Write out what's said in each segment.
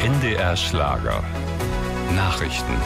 NDR Schlager. Nachrichten.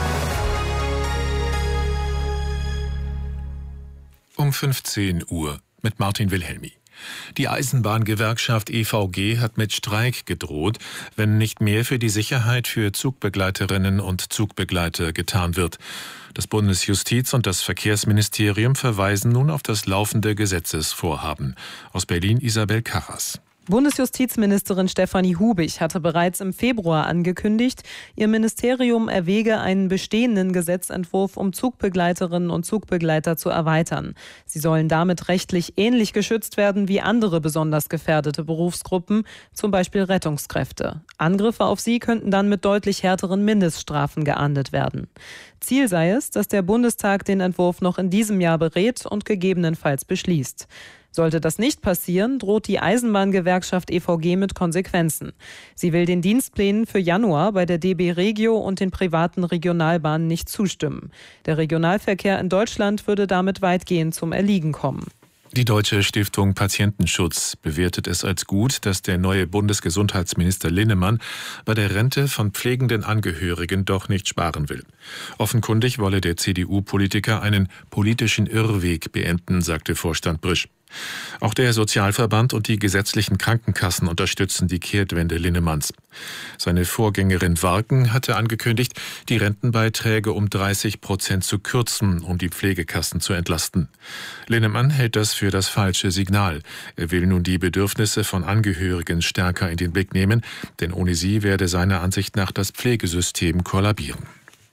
Um 15 Uhr mit Martin Wilhelmi. Die Eisenbahngewerkschaft EVG hat mit Streik gedroht, wenn nicht mehr für die Sicherheit für Zugbegleiterinnen und Zugbegleiter getan wird. Das Bundesjustiz- und das Verkehrsministerium verweisen nun auf das laufende Gesetzesvorhaben. Aus Berlin Isabel Karras. Bundesjustizministerin Stefanie Hubig hatte bereits im Februar angekündigt, ihr Ministerium erwäge einen bestehenden Gesetzentwurf, um Zugbegleiterinnen und Zugbegleiter zu erweitern. Sie sollen damit rechtlich ähnlich geschützt werden wie andere besonders gefährdete Berufsgruppen, zum Beispiel Rettungskräfte. Angriffe auf sie könnten dann mit deutlich härteren Mindeststrafen geahndet werden. Ziel sei es, dass der Bundestag den Entwurf noch in diesem Jahr berät und gegebenenfalls beschließt. Sollte das nicht passieren, droht die Eisenbahngewerkschaft EVG mit Konsequenzen. Sie will den Dienstplänen für Januar bei der DB Regio und den privaten Regionalbahnen nicht zustimmen. Der Regionalverkehr in Deutschland würde damit weitgehend zum Erliegen kommen. Die Deutsche Stiftung Patientenschutz bewertet es als gut, dass der neue Bundesgesundheitsminister Linnemann bei der Rente von pflegenden Angehörigen doch nicht sparen will. Offenkundig wolle der CDU-Politiker einen politischen Irrweg beenden, sagte Vorstand Brisch. Auch der Sozialverband und die gesetzlichen Krankenkassen unterstützen die Kehrtwende Linnemanns. Seine Vorgängerin Warken hatte angekündigt, die Rentenbeiträge um 30% zu kürzen, um die Pflegekassen zu entlasten. Linnemann hält das für das falsche Signal. Er will nun die Bedürfnisse von Angehörigen stärker in den Blick nehmen, denn ohne sie werde seiner Ansicht nach das Pflegesystem kollabieren.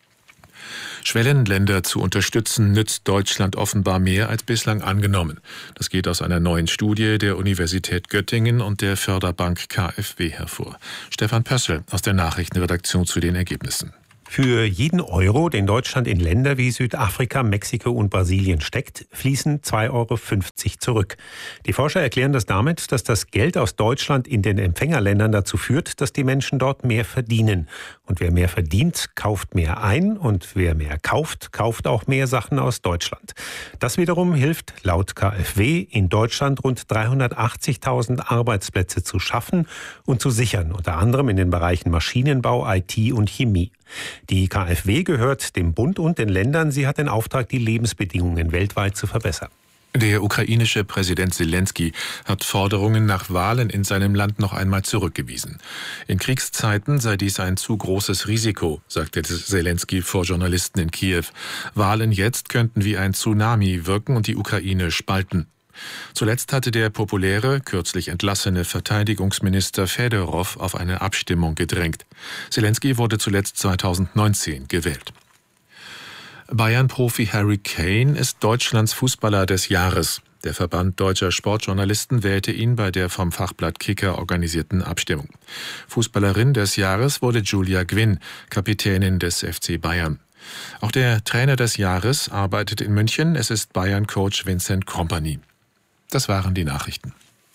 Schwellenländer zu unterstützen, nützt Deutschland offenbar mehr als bislang angenommen. Das geht aus einer neuen Studie der Universität Göttingen und der Förderbank KfW hervor. Stefan Pössl aus der Nachrichtenredaktion zu den Ergebnissen. Für jeden Euro, den Deutschland in Länder wie Südafrika, Mexiko und Brasilien steckt, fließen 2,50 Euro zurück. Die Forscher erklären das damit, dass das Geld aus Deutschland in den Empfängerländern dazu führt, dass die Menschen dort mehr verdienen. Und wer mehr verdient, kauft mehr ein. Und wer mehr kauft, kauft auch mehr Sachen aus Deutschland. Das wiederum hilft laut KfW in Deutschland rund 380.000 Arbeitsplätze zu schaffen und zu sichern, unter anderem in den Bereichen Maschinenbau, IT und Chemie. Die KfW gehört dem Bund und den Ländern. Sie hat den Auftrag, die Lebensbedingungen weltweit zu verbessern. Der ukrainische Präsident Zelensky hat Forderungen nach Wahlen in seinem Land noch einmal zurückgewiesen. In Kriegszeiten sei dies ein zu großes Risiko, sagte Zelensky vor Journalisten in Kiew. Wahlen jetzt könnten wie ein Tsunami wirken und die Ukraine spalten. Zuletzt hatte der populäre, kürzlich entlassene Verteidigungsminister Fedorov auf eine Abstimmung gedrängt. Zelensky wurde zuletzt 2019 gewählt. Bayern-Profi Harry Kane ist Deutschlands Fußballer des Jahres. Der Verband deutscher Sportjournalisten wählte ihn bei der vom Fachblatt Kicker organisierten Abstimmung. Fußballerin des Jahres wurde Julia Gwynn, Kapitänin des FC Bayern. Auch der Trainer des Jahres arbeitet in München. Es ist Bayern-Coach Vincent Kompany. Das waren die Nachrichten.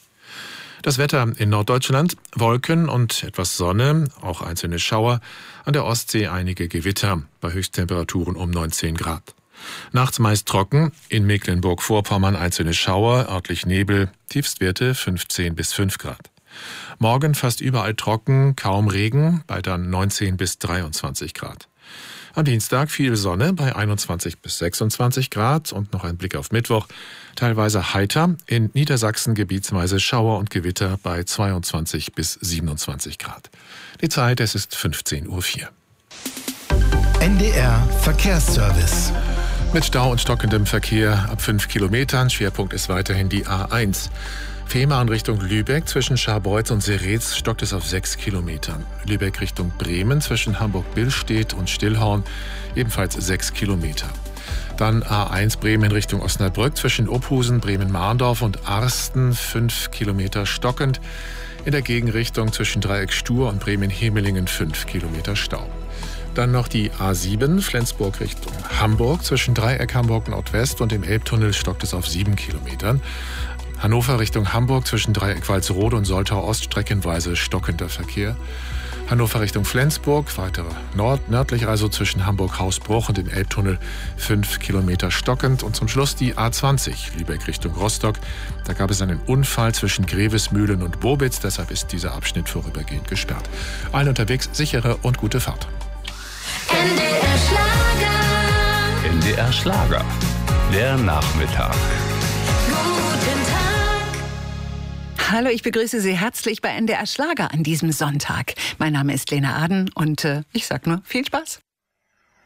Das Wetter in Norddeutschland: Wolken und etwas Sonne, auch einzelne Schauer. An der Ostsee einige Gewitter, bei Höchsttemperaturen um 19 Grad. Nachts meist trocken, in Mecklenburg-Vorpommern einzelne Schauer, örtlich Nebel, Tiefstwerte 15 bis 5 Grad. Morgen fast überall trocken, kaum Regen, bei dann 19 bis 23 Grad. Am Dienstag viel Sonne bei 21 bis 26 Grad und noch ein Blick auf Mittwoch. Teilweise heiter, in Niedersachsen gebietsweise Schauer und Gewitter bei 22 bis 27 Grad. Die Zeit, es ist 15:04 Uhr. NDR Verkehrsservice. Mit Stau und stockendem Verkehr ab 5 Kilometern. Schwerpunkt ist weiterhin die A1. Fehmarn Richtung Lübeck, zwischen Scharbeutz und Seretz stockt es auf 6 Kilometern. Lübeck Richtung Bremen, zwischen Hamburg-Billstedt und Stillhorn, ebenfalls 6 Kilometer. Dann A1 Bremen Richtung Osnabrück, zwischen Ophusen, Bremen-Mahndorf und Arsten, 5 Kilometer stockend. In der Gegenrichtung zwischen Dreieck Stur und Bremen-Hemelingen 5 Kilometer Stau. Dann noch die A7 Flensburg Richtung Hamburg, zwischen Dreieck Hamburg Nordwest und dem Elbtunnel stockt es auf 7 Kilometern. Hannover Richtung Hamburg zwischen Dreieck Walsrode und Soltau Ost streckenweise stockender Verkehr. Hannover Richtung Flensburg, weiter nördlich also zwischen Hamburg-Hausbruch und dem Elbtunnel 5 Kilometer stockend. Und zum Schluss die A20, Lübeck Richtung Rostock. Da gab es einen Unfall zwischen Grevesmühlen und Bobitz, deshalb ist dieser Abschnitt vorübergehend gesperrt. Allen unterwegs sichere und gute Fahrt. NDR Schlager. NDR Schlager. Der Nachmittag. Guten Tag. Hallo, ich begrüße Sie herzlich bei NDR Schlager an diesem Sonntag. Mein Name ist Lena Aden und ich sag nur viel Spaß.